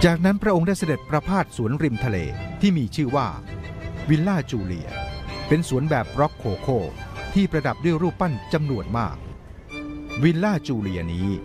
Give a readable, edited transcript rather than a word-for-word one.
จากนั้นพระองค์ได้เสด็จประพาสสวนริมทะเลที่มีชื่อว่าวิลล่าจูเลียเป็นสวนแบบร็อกโคโค่ที่ประดับด้วยรูปปั้นจำนวนมากวิลล่าจูเลียนี้